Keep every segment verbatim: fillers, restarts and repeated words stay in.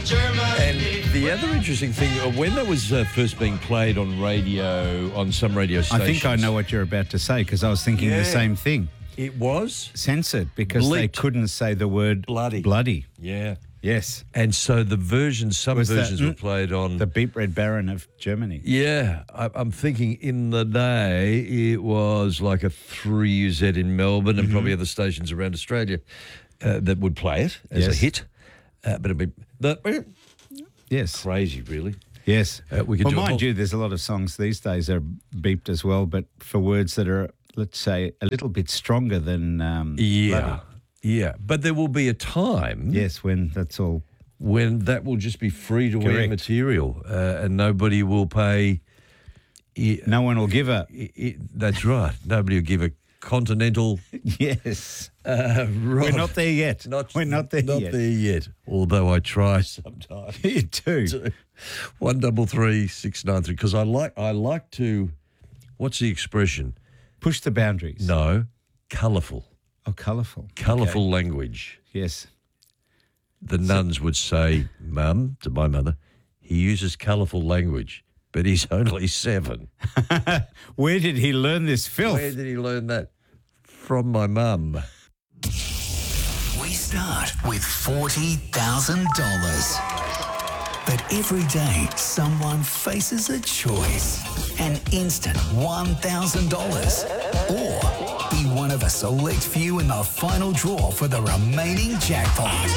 And the other interesting thing, uh, when that was uh, first being played on radio, on some radio stations... I think I know what you're about to say because I was thinking Yeah. the same thing. It was? Censored because they Bleeped. couldn't say the word Bloody. bloody. Yeah. Yes. And so the versions, some Was that- versions were mm, played on... The Beep Red Baron of Germany. Yeah, I, I'm thinking in the day it was like a three U Z in Melbourne and probably other stations around Australia uh, that would play it as a Yes. hit. Uh, but it'd be the, Yes. crazy, really. Yes. Uh, we could well, do a mind whole- you, there's a lot of songs these days that are beeped as well, but for words that are, let's say, a little bit stronger than um, Yeah, bloody. yeah. But there will be a time Yes, when that's all. when that will just be free to wear Correct. material uh, and nobody will pay. I, No one will give a. I, I, that's right. Nobody will give a continental. Yes. Uh, right. We're not there yet. Not, We're not there not yet. there yet. Although I try sometimes. You do. One double three six nine three. Because I like I like to. What's the expression? Push the boundaries. No, colourful. Oh, colourful. Colourful language. Yes. The nuns would say, "Mum," to my mother, "he uses colourful language, but he's only seven." Where did he learn this filth? Where did he learn that? From my mum. We start with forty thousand dollars. But every day, someone faces a choice. An instant one thousand dollars. Or be one of a select few in the final draw for the remaining jackpot.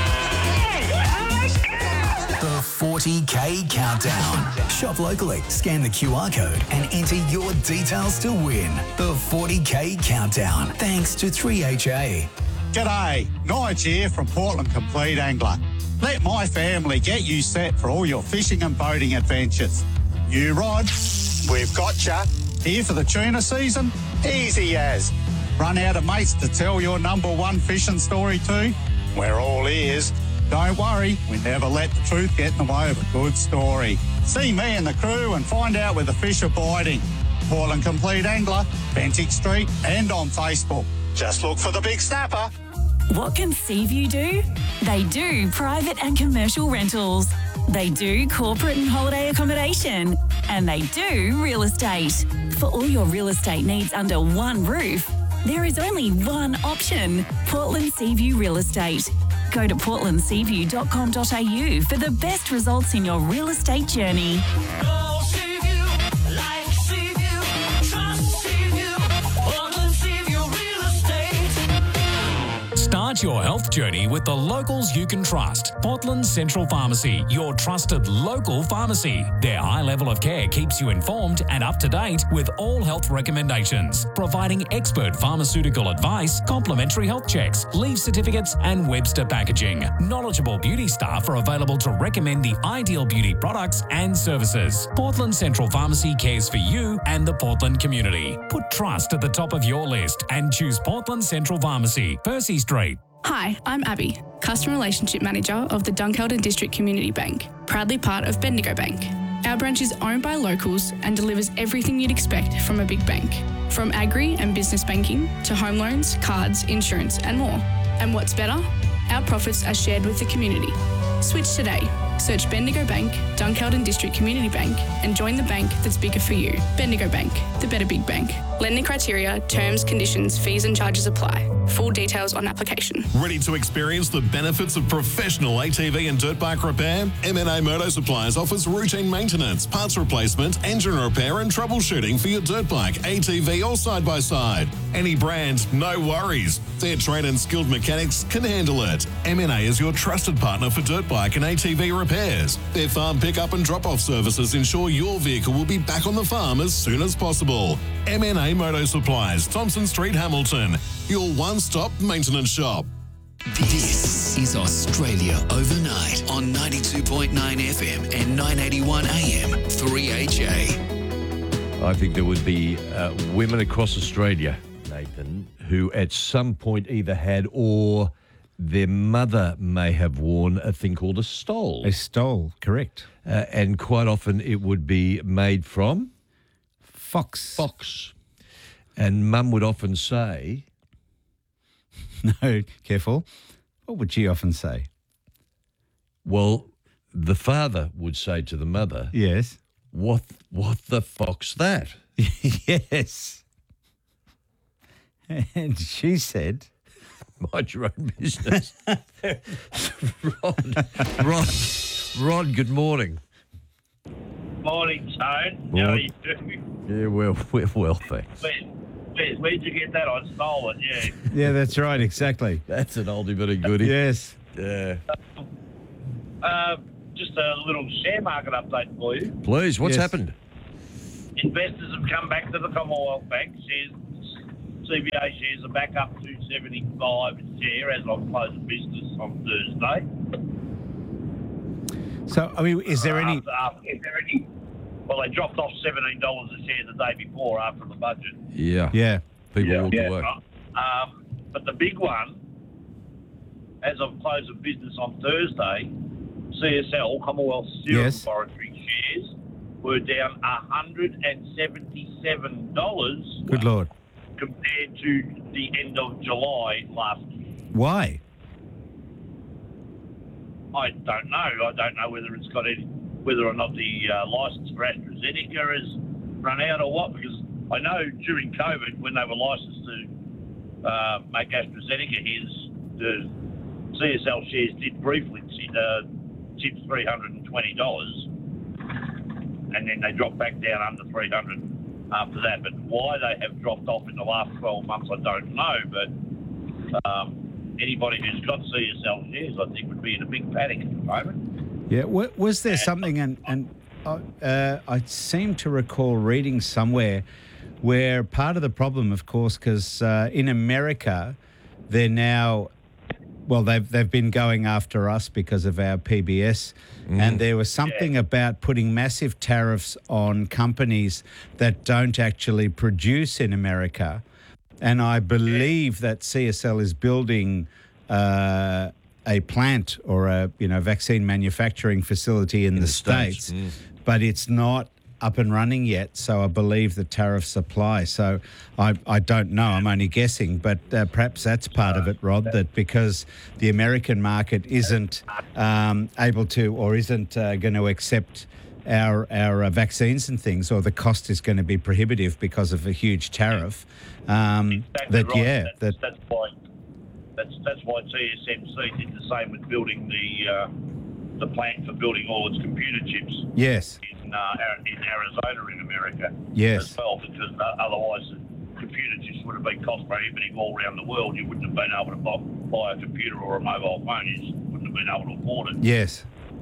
The forty K Countdown. Shop locally, scan the Q R code and enter your details to win. The forty K Countdown. Thanks to three H A. G'day, Nige here from Portland Complete Angler. Let my family get you set for all your fishing and boating adventures. You Rod, we've got ya. Here for the tuna season? Easy as. Run out of mates to tell your number one fishing story to? We're all ears. Don't worry, we never let the truth get in the way of a good story. See me and the crew and find out where the fish are biting. Portland Complete Angler, Bentinck Street and on Facebook. Just look for the big snapper. What can Seaview do? They do private and commercial rentals. They do corporate and holiday accommodation. And they do real estate. For all your real estate needs under one roof, there is only one option, Portland Seaview Real Estate. Go to portland seaview dot com dot a u for the best results in your real estate journey. Start your health journey with the locals you can trust. Portland Central Pharmacy, your trusted local pharmacy. Their high level of care keeps you informed and up to date with all health recommendations, providing expert pharmaceutical advice, complimentary health checks, leave certificates, and Webster packaging. Knowledgeable beauty staff are available to recommend the ideal beauty products and services. Portland Central Pharmacy cares for you and the Portland community. Put trust at the top of your list and choose Portland Central Pharmacy, Percy Street. Hi, I'm Abby, Customer Relationship Manager of the Dunkeld District Community Bank, proudly part of Bendigo Bank. Our branch is owned by locals and delivers everything you'd expect from a big bank, from agri and business banking to home loans, cards, insurance and more. And what's better? Our profits are shared with the community. Switch today. Search Bendigo Bank, Dunkeld District Community Bank and join the bank that's bigger for you. Bendigo Bank, the better big bank. Lending criteria, terms, conditions, fees and charges apply. Full details on application. Ready to experience the benefits of professional A T V and dirt bike repair? M N A Motor Supplies offers routine maintenance, parts replacement, engine repair and troubleshooting for your dirt bike, A T V or side-by-side. Any brand, no worries. Their trained and skilled mechanics can handle it. M N A is your trusted partner for dirt bike and A T V repairs. Their farm pickup and drop-off services ensure your vehicle will be back on the farm as soon as possible. M N A Motor Supplies, Thompson Street, Hamilton. Your one-stop maintenance shop. This is Australia Overnight on ninety-two point nine F M and nine eighty-one A M, three H A. I think there would be uh, women across Australia, Nathan, who at some point either had or their mother may have worn a thing called a stole. A stole, correct. Uh, and quite often it would be made from? Fox. Fox. And Mum would often say... No, careful. What would she often say? Well, the father would say to the mother, Yes. what, what the fuck's that? Yes. And she said, Mind your own business. Rod, Rod, Rod, good morning. Morning, Tone. How Morning. are you doing? Yeah, well, well, well thanks. Where, where, where'd you get that? I stole it, yeah. yeah, that's right, exactly. That's an oldie but a goodie. Yes. Yeah. Uh, just a little share market update for you. Please, what's Yes. happened? Investors have come back to the Commonwealth Bank. Shares, C B A shares are back up to seventy-five a share as of close of business on Thursday. So, I mean, is there any... After, after, is there any? Well, they dropped off seventeen dollars a share the day before after the budget. Yeah. Yeah. People Yeah, walked yeah. away. Um, but the big one, as of close of business on Thursday, C S L, Commonwealth Serum Yes. Laboratory shares were down one hundred seventy-seven dollars Good Lord. compared to the end of July last year. Why? I don't know. I don't know whether it's got any, whether or not the uh, license for AstraZeneca has run out or what, because I know during COVID, when they were licensed to uh, make AstraZeneca his, the C S L shares did briefly uh, tip three hundred twenty dollars, and then they dropped back down under three hundred dollars after that. But why they have dropped off in the last twelve months, I don't know. But um, anybody who's got C S L shares, I think, would be in a big panic at the moment. Yeah. wa- Was there something, and, and uh, uh, I seem to recall reading somewhere where part of the problem, of course, because uh, in America, they're now, well, they've, they've been going after us because of our P B S. And there was something about putting massive tariffs on companies that don't actually produce in America. And I believe that C S L is building uh, a plant or a you know vaccine manufacturing facility in, the, the States, States, but it's not up and running yet. So I believe the tariffs apply. So I, I don't know. I'm only guessing, but uh, perhaps that's part of it, Rod, that because the American market isn't um, able to or isn't uh, going to accept our our uh, vaccines and things, or the cost is going to be prohibitive because of a huge tariff. Um, Exactly that right. yeah, that's, that that's why that's that's why T S M C did the same with building the uh, the plant for building all its computer chips yes, in uh, in Arizona in America Yes. as well, because uh, otherwise the computer chips would have been cost prohibitive all around the world. You wouldn't have been able to buy, buy a computer or a mobile phone. You just wouldn't have been able to afford it. yes.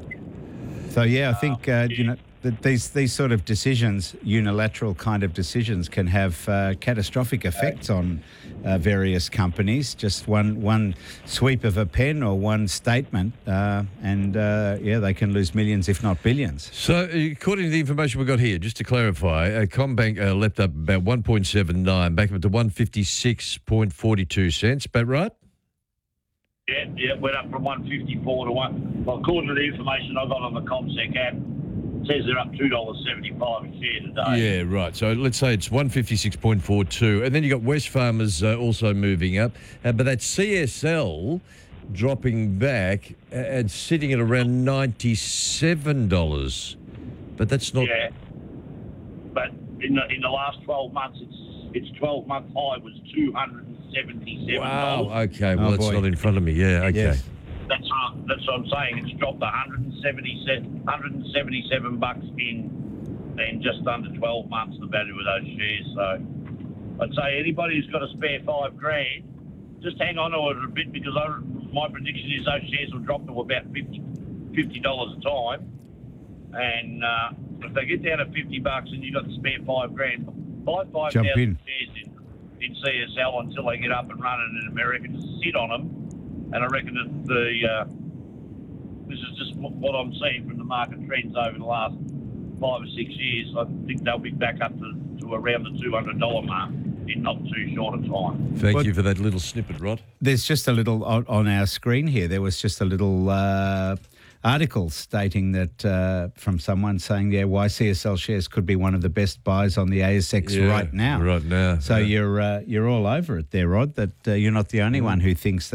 So yeah, I think uh, you know that these these sort of decisions, unilateral kind of decisions, can have uh, catastrophic effects on uh, various companies. Just one one sweep of a pen or one statement, uh, and uh, yeah, they can lose millions, if not billions. So, according to the information we've got here, just to clarify, uh, Combank uh, leapt up about one point seven nine, back up to one fifty-six point four two cents. Is that right? Yeah, yeah, it went up from one fifty-four to one. Well, according to the information I got on the ComSec app, it says they're up two dollars seventy-five a share today. Yeah, right. So let's say it's one fifty-six point four two. And then you got Wesfarmers uh, also moving up. Uh, but that's C S L dropping back uh, and sitting at around ninety-seven dollars. But that's not... Yeah, but in the in the last twelve months, its its twelve month high was two hundred seventy-seven dollars. Wow, okay. Well, Oh, that's boy. not in front of me. Yeah, okay. Yes. That's what, that's what I'm saying. It's dropped one hundred seventy-seven, one hundred seventy-seven bucks in in just under twelve months, the value of those shares. So I'd say anybody who's got a spare five grand, just hang on to it a bit, because I, my prediction is those shares will drop to about fifty dollars a time. And uh, if they get down to fifty bucks and you've got the spare five grand, buy five Jump thousand in. shares in, in C S L until they get up and running in America. Just sit on them. And I reckon that the uh, this is just what I'm seeing from the market trends over the last five or six years. I think they'll be back up to, to around the two hundred dollars mark in not too short a time. Thank But- you for that little snippet, Rod. There's just a little on, on our screen here. There was just a little uh, article stating that uh, from someone saying, yeah, why C S L shares could be one of the best buys on the A S X Yeah, right now. right now, So yeah. you're uh, you're all over it there, Rod. That uh, you're not the only one who thinks that.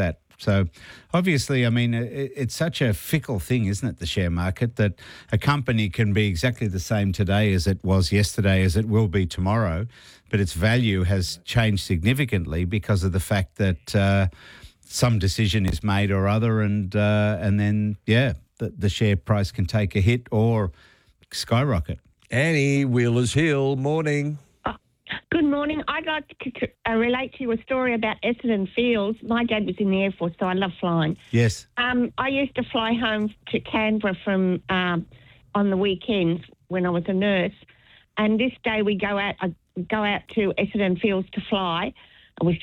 So obviously, I mean, it, it's such a fickle thing, isn't it, the share market, that a company can be exactly the same today as it was yesterday, as it will be tomorrow, but its value has changed significantly because of the fact that uh, some decision is made or other, and uh, and then, yeah, the, the share price can take a hit or skyrocket. Annie, Wheelers Hill, morning. Good morning. I'd like to uh, relate to you a story about Essendon Fields. My dad was in the Air Force, so I love flying. Yes. Um, I used to fly home to Canberra from um, on the weekends when I was a nurse, and this day we go out. I go out to Essendon Fields to fly. We